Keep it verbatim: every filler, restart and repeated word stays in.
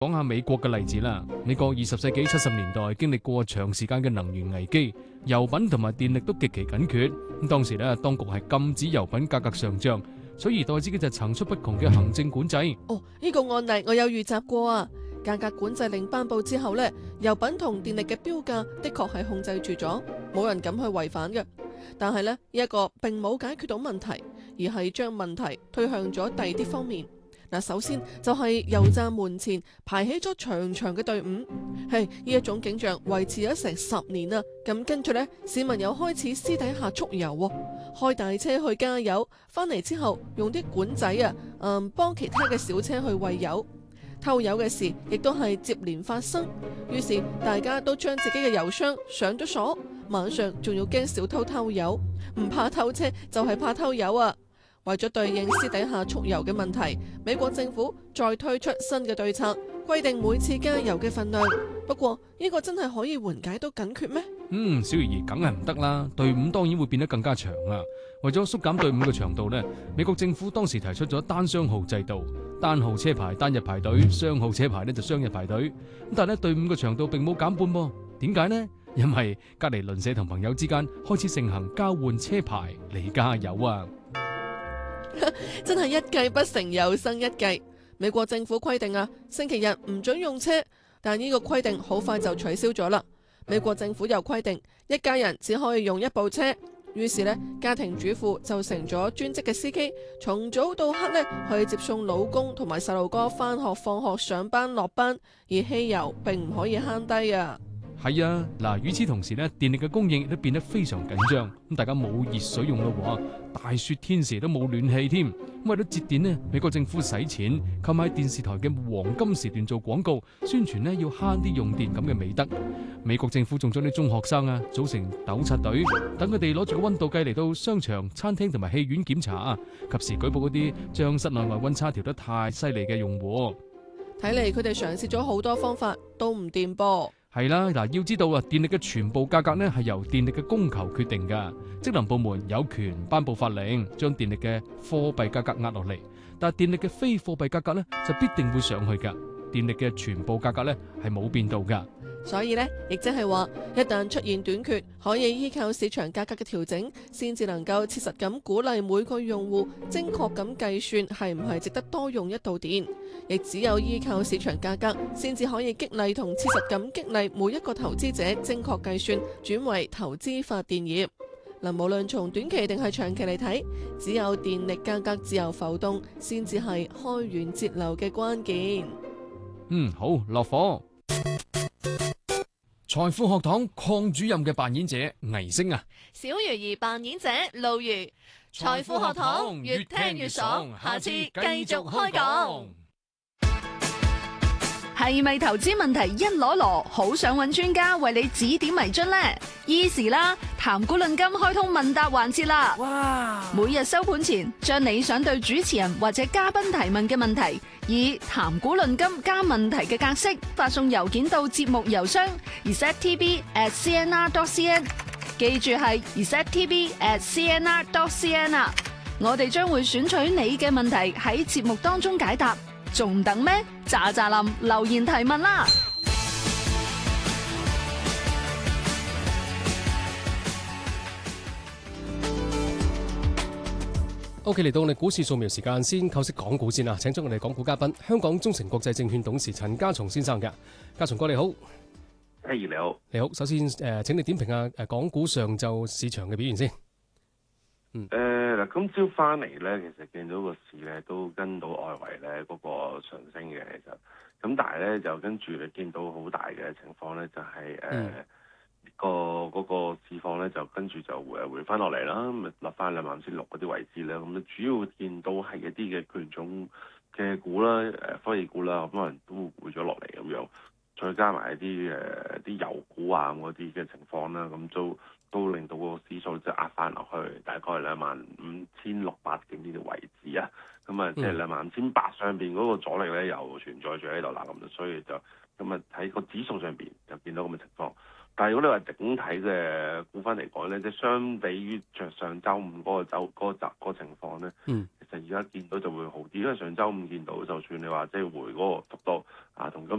講下美國嘅例子啦。美國二十世紀七十年代經歷過長時間嘅能源危機，油品同埋電力都極其緊缺。咁當時咧，當局係禁止油品價格上漲，取而代之嘅就係層出不窮嘅行政管制。 哦，呢個案例我有預習過啊。價格管制令頒布之後呢，油品同電力嘅標價的確係控制住咗，冇人敢去違反嘅。但係呢，呢一個並冇解決到問題，而係將問題推向咗第二啲方面。嗱，首先就係油站門前排起咗長長嘅隊伍，係呢一種景象維持咗成十年啊。咁跟住呢，市民又開始私底下蓄油，開大車去加油，翻嚟之後用啲管仔啊，嗯，幫其他嘅小車去餵油。偷油嘅事亦都係接連發生，於是大家都將自己嘅油箱上咗鎖，晚上仲要驚小偷偷油，唔怕偷車就係怕偷油啊！為咗對應私底下蓄油嘅問題，美國政府再推出新嘅對策，規定每次加油嘅份量。不過呢個真係可以緩解到緊缺咩？ 嗯，小儀梗係唔得啦，隊伍當然會變得更加長啊。為咗縮減隊伍嘅長度呢，美國政府當時提出咗單雙號制度，單號車牌單日排隊，雙號車牌呢就雙日排隊。咁但係呢，隊伍嘅長度並冇減半噃，點解呢？因為隔籬鄰舍同朋友之間開始盛行交換車牌嚟加油啊！ 真係一計不成又生一計。美國政府規定啊，星期日唔准用車，但呢個規定好快就取消咗啦。美國政府又規定一家人只可以用一部車，於是呢，家庭主婦就成咗專職嘅司機，從早到黑呢去接送老公同埋細路哥返學、放學、上班、落班，而汽油並唔可以慳低啊。 係啊，嗱，與此同時咧，電力嘅供應亦都變得非常緊張，咁大家冇熱水用咯喎，大雪天時都冇暖氣添。咁為咗節電咧，美國政府使錢購買電視台嘅黃金時段做廣告，宣傳咧要慳啲用電咁嘅美德。美國政府仲將啲中學生啊組成糾察隊，等佢哋攞住個溫度計嚟到商場、餐廳同埋戲院檢查啊，及時舉報嗰啲將室內外溫差調得太犀利嘅用戶。 睇嚟佢哋嘗試咗好多方法都唔掂噃。 係啦，嗱，要知道啊，電力嘅全部價格呢係由電力嘅供求決定噶，職能部門有權頒布法令，將電力嘅貨幣價格壓落嚟，但係電力嘅非貨幣價格呢就必定會上去噶，電力嘅全部價格呢係冇變到噶。 所以呢，亦即係話，一旦出現短缺，可以依靠市場價格嘅調整，先至能夠切實咁鼓勵每個用戶精確咁計算係唔係值得多用一度電。亦只有依靠市場價格，先至可以激勵同切實咁激勵每一個投資者精確計算，轉為投資發電業。嗱，無論從短期定係長期嚟睇，只有電力價格自由浮動，先至係開源節流嘅關鍵。 嗯，好，落火。財富學堂鄺主任嘅扮演者倪星啊， 小魚兒扮演者路如。財富學堂越聽越爽，下次繼續開講。 係咪投資問題一籮籮，好想揾專家為你指點迷津呢？依時啦，談股論金開通問答環節啦！哇！每日收盤前，將你想對主持人或者嘉賓提問嘅問題，以談股論金加問題嘅格式發送郵件到節目郵箱 z e t t b at c n r dot c n， 記住係 z e t t b at c n r dot c n 啊！我哋將會選取你嘅問題喺節目當中解答。仲等咩？喳喳林留言提問啦 ！OK， 嚟到我哋股市掃描時間，先構識港股先啊！請出我哋港股嘉賓，香港中誠國際證券董事陳家松先生嘅。家松哥你好， hey, 你好， 你好。首先誒、呃，請你點評下誒港股上晝市場嘅表現先。 嗯，誒嗱、呃，今朝翻嚟咧，其實見到個市咧都跟到外圍咧嗰個上升嘅，其實咁但係咧就跟住你見到好大嘅情況咧，就係、是、誒、呃嗯、個嗰、那個市況咧就跟住就誒回翻落嚟啦，咁啊落翻兩萬五千六嗰啲位置咧，咁主要見到係一啲嘅權重嘅股啦，誒科技股啦，咁可能都回咗落嚟咁樣，再加埋一啲誒啲油股啊嗰啲嘅情況啦，咁都。都令到個指數即係壓翻落去，大概兩萬五千六百點呢啲位置啊，咁啊即係兩萬五千八上邊嗰個阻力咧又存在住喺度啦，咁所以就咁啊喺個指數上邊就見到咁嘅情況。 但係如果你話整體嘅股份嚟講咧，即係相比於着上週五嗰個走嗰、嗰個集嗰個情況咧， 嗯， 其實而家見到就會好啲，因為上週五見到就算你話即係回嗰個幅度啊，同今